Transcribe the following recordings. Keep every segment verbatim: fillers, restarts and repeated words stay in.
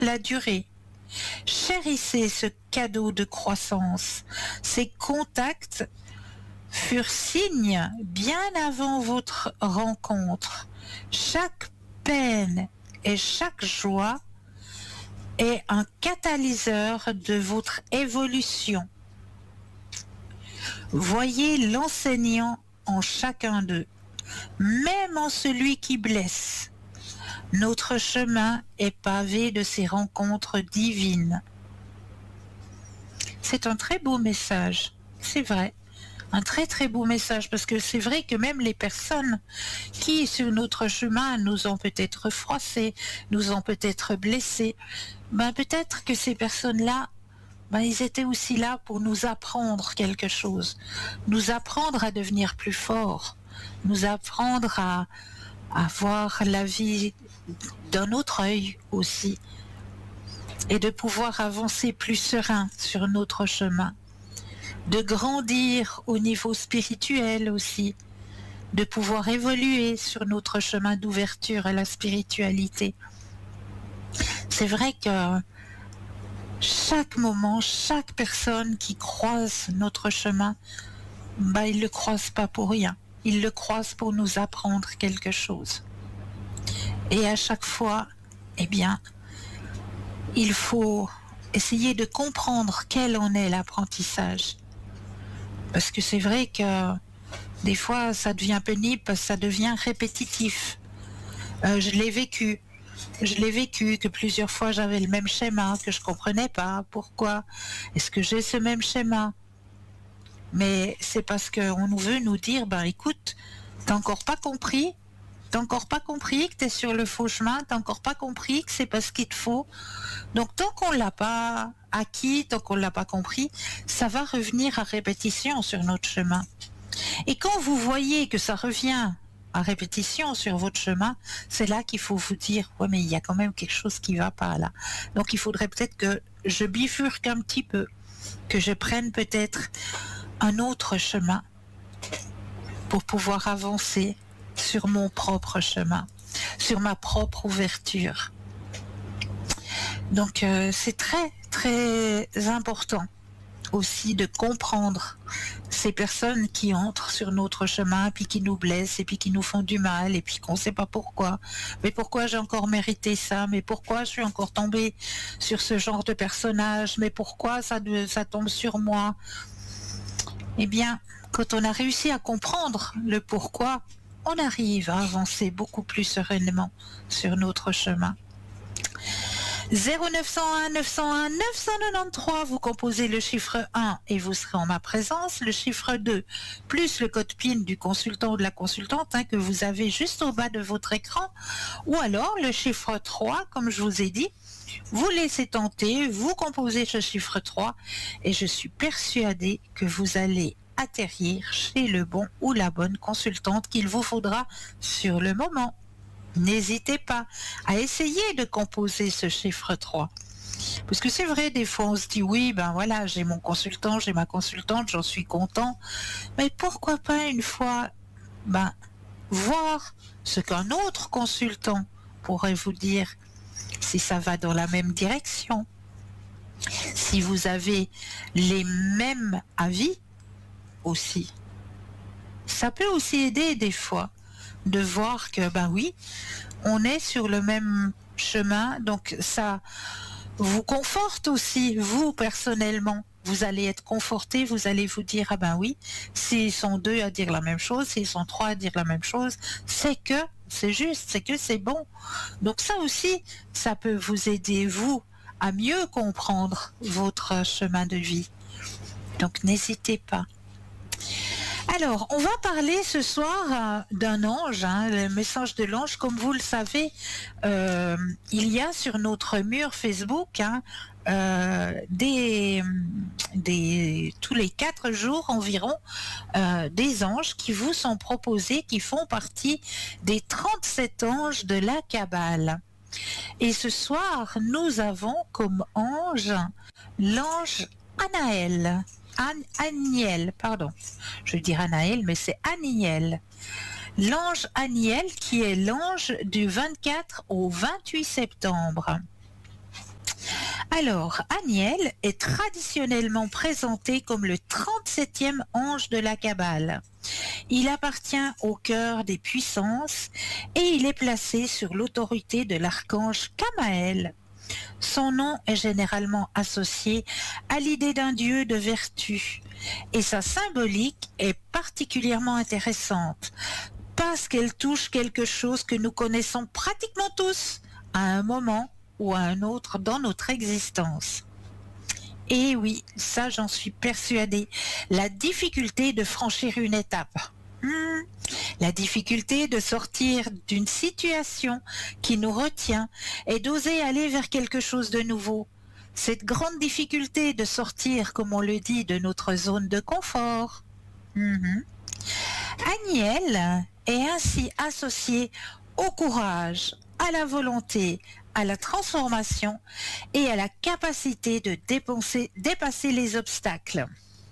la durée. Chérissez ce cadeau de croissance. Ces contacts furent signes bien avant votre rencontre. Chaque peine et chaque joie est un catalyseur de votre évolution. Voyez l'enseignant en chacun d'eux, même en celui qui blesse. Notre chemin est pavé de ces rencontres divines. C'est un très beau message, c'est vrai. Un très très beau message, parce que c'est vrai que même les personnes qui sur notre chemin nous ont peut-être froissés, nous ont peut-être blessés, ben peut-être que ces personnes-là, ben ils étaient aussi là pour nous apprendre quelque chose, nous apprendre à devenir plus forts, nous apprendre à, à voir la vie d'un autre œil aussi, et de pouvoir avancer plus serein sur notre chemin, de grandir au niveau spirituel aussi, de pouvoir évoluer sur notre chemin d'ouverture à la spiritualité. C'est vrai que chaque moment, chaque personne qui croise notre chemin, bah, il ne le croise pas pour rien. Il le croise pour nous apprendre quelque chose. Et à chaque fois, eh bien, il faut essayer de comprendre quel en est l'apprentissage. Parce que c'est vrai que des fois, ça devient pénible, parce que ça devient répétitif. Euh, je l'ai vécu. Je l'ai vécu, que plusieurs fois j'avais le même schéma, que je ne comprenais pas. Pourquoi est-ce que j'ai ce même schéma? Mais c'est parce qu'on nous veut nous dire, ben écoute, t'as encore pas compris, t'as encore pas compris que t'es sur le faux chemin, t'as encore pas compris que c'est pas ce qu'il te faut. Donc tant qu'on l'a pas acquis, tant qu'on l'a pas compris, ça va revenir à répétition sur notre chemin. Et quand vous voyez que ça revient à répétition sur votre chemin, c'est là qu'il faut vous dire, ouais, mais il y a quand même quelque chose qui va pas là. Donc il faudrait peut-être que je bifurque un petit peu, que je prenne peut-être un autre chemin pour pouvoir avancer sur mon propre chemin, sur ma propre ouverture. Donc euh, c'est très très important aussi de comprendre ces personnes qui entrent sur notre chemin, puis qui nous blessent, et puis qui nous font du mal, et puis qu'on ne sait pas pourquoi. Mais pourquoi j'ai encore mérité ça? Mais pourquoi je suis encore tombée sur ce genre de personnage? Mais pourquoi ça, ça tombe sur moi? Eh bien, quand on a réussi à comprendre le pourquoi, on arrive à avancer beaucoup plus sereinement sur notre chemin. zéro neuf cent un neuf cent un neuf cent quatre-vingt-treize, vous composez le chiffre un et vous serez en ma présence, le chiffre deux, plus le code P I N du consultant ou de la consultante hein, que vous avez juste au bas de votre écran, ou alors le chiffre trois, comme je vous ai dit, vous laissez tenter, vous composez ce chiffre trois et je suis persuadée que vous allez atterrir chez le bon ou la bonne consultante qu'il vous faudra sur le moment. N'hésitez pas à essayer de composer ce chiffre trois. Parce que c'est vrai, des fois on se dit oui, ben voilà, j'ai mon consultant, j'ai ma consultante, j'en suis content. Mais pourquoi pas une fois, ben, voir ce qu'un autre consultant pourrait vous dire, si ça va dans la même direction. Si vous avez les mêmes avis aussi. Ça peut aussi aider des fois de voir que, ben oui, on est sur le même chemin, donc ça vous conforte aussi, vous personnellement. Vous allez être conforté, vous allez vous dire, ah ben oui, s'ils sont deux à dire la même chose, s'ils sont trois à dire la même chose, c'est que c'est juste, c'est que c'est bon. Donc ça aussi, ça peut vous aider, vous, à mieux comprendre votre chemin de vie. Donc n'hésitez pas. Alors, on va parler ce soir euh, d'un ange, hein, le message de l'ange. Comme vous le savez, euh, il y a sur notre mur Facebook hein, euh, des, des, tous les quatre jours environ euh, des anges qui vous sont proposés, qui font partie des trente-sept anges de la Kabbale. Et ce soir, nous avons comme ange l'ange Anaël. An- Aniel, pardon. Je veux dire Anaël, mais c'est Aniel. L'ange Aniel qui est l'ange du vingt-quatre au vingt-huit septembre. Alors, Aniel est traditionnellement présenté comme le trente-septième ange de la Kabbale. Il appartient au cœur des puissances et il est placé sur l'autorité de l'archange Kamaël. Son nom est généralement associé à l'idée d'un dieu de vertu et sa symbolique est particulièrement intéressante parce qu'elle touche quelque chose que nous connaissons pratiquement tous à un moment ou à un autre dans notre existence. Et oui, ça j'en suis persuadée, la difficulté de franchir une étape. Hmm, la difficulté de sortir d'une situation qui nous retient et d'oser aller vers quelque chose de nouveau. Cette grande difficulté de sortir, comme on le dit, de notre zone de confort. Mhm. Aniel est ainsi associé au courage, à la volonté, à la transformation et à la capacité de dépenser, dépasser les obstacles.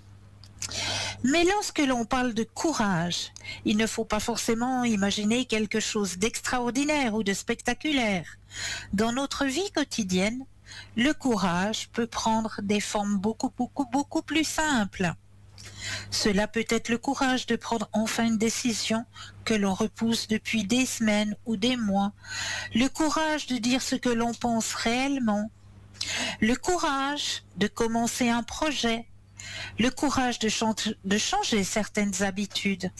Mais lorsque l'on parle de courage, il ne faut pas forcément imaginer quelque chose d'extraordinaire ou de spectaculaire. Dans notre vie quotidienne, le courage peut prendre des formes beaucoup, beaucoup, beaucoup plus simples. Cela peut être le courage de prendre enfin une décision que l'on repousse depuis des semaines ou des mois, le courage de dire ce que l'on pense réellement, le courage de commencer un projet, le courage de, ch- de changer certaines habitudes,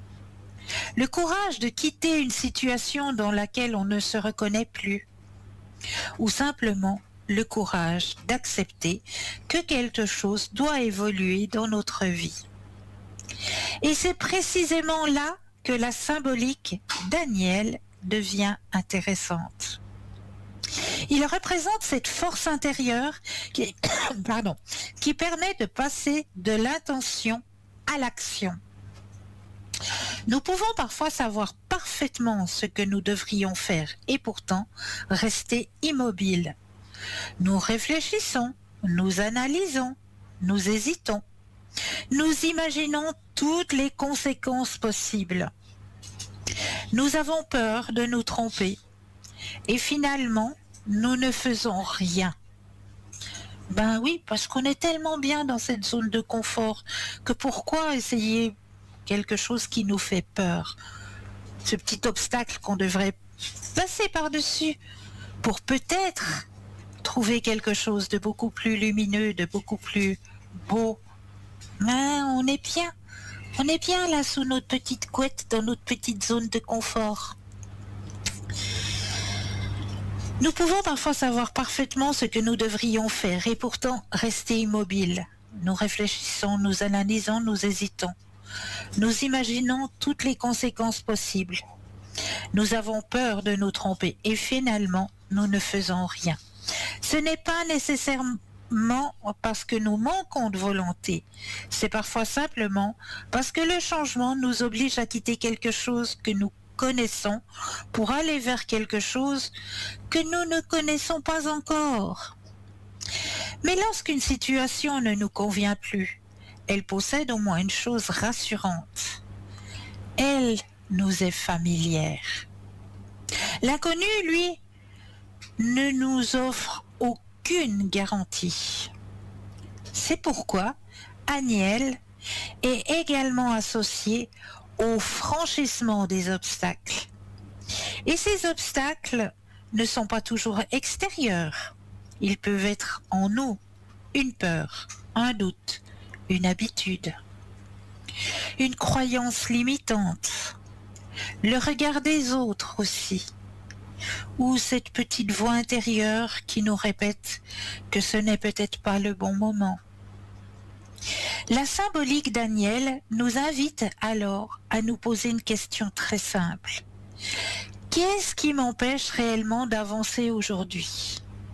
le courage de quitter une situation dans laquelle on ne se reconnaît plus, ou simplement le courage d'accepter que quelque chose doit évoluer dans notre vie. Et c'est précisément là que la symbolique d'Aniel devient intéressante. Il représente cette force intérieure qui, pardon, qui permet de passer de l'intention à l'action. Nous pouvons parfois savoir parfaitement ce que nous devrions faire et pourtant rester immobiles. Nous réfléchissons, nous analysons, nous hésitons. Nous imaginons toutes les conséquences possibles. Nous avons peur de nous tromper. Et finalement, nous ne faisons rien. Ben oui, parce qu'on est tellement bien dans cette zone de confort que pourquoi essayer quelque chose qui nous fait peur? Ce petit obstacle qu'on devrait passer par-dessus pour peut-être trouver quelque chose de beaucoup plus lumineux, de beaucoup plus beau. Mais on est bien. On est bien là sous notre petite couette, dans notre petite zone de confort. Nous pouvons parfois savoir parfaitement ce que nous devrions faire et pourtant rester immobiles. Nous réfléchissons, nous analysons, nous hésitons. Nous imaginons toutes les conséquences possibles. Nous avons peur de nous tromper et finalement, nous ne faisons rien. Ce n'est pas nécessairement parce que nous manquons de volonté. C'est parfois simplement parce que le changement nous oblige à quitter quelque chose que nous connaissons pour aller vers quelque chose que nous ne connaissons pas encore. Mais lorsqu'une situation ne nous convient plus, elle possède au moins une chose rassurante. Elle nous est familière. L'inconnu, lui, ne nous offre aucune garantie. C'est pourquoi Aniel est également associé au franchissement des obstacles. Et ces obstacles ne sont pas toujours extérieurs. Ils peuvent être en nous, une peur, un doute, une habitude, une croyance limitante, le regard des autres aussi, ou cette petite voix intérieure qui nous répète que ce n'est peut-être pas le bon moment. La symbolique d'Aniel nous invite alors à nous poser une question très simple. Qu'est-ce qui m'empêche réellement d'avancer aujourd'hui?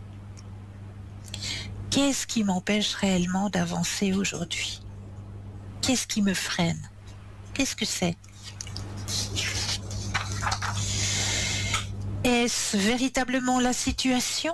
Qu'est-ce qui m'empêche réellement d'avancer aujourd'hui? Qu'est-ce qui me freine? Qu'est-ce que c'est? Est-ce véritablement la situation?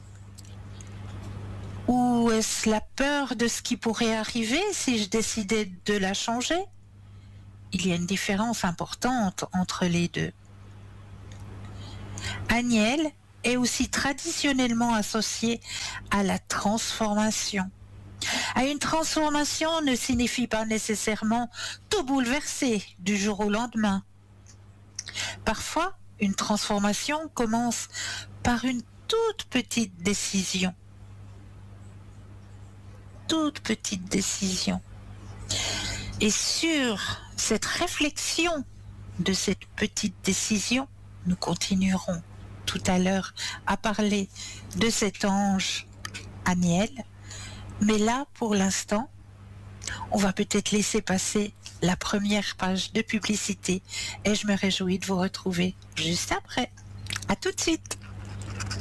Ou est-ce la peur de ce qui pourrait arriver si je décidais de la changer? Il y a une différence importante entre les deux. Aniel est aussi traditionnellement associé à la transformation. À une transformation ne signifie pas nécessairement tout bouleverser du jour au lendemain. Parfois, une transformation commence par une toute petite décision. Toute petite décision. Et sur cette réflexion de cette petite décision, nous continuerons tout à l'heure à parler de cet ange Aniel. Mais là, pour l'instant, on va peut-être laisser passer la première page de publicité et je me réjouis de vous retrouver juste après. À tout de suite.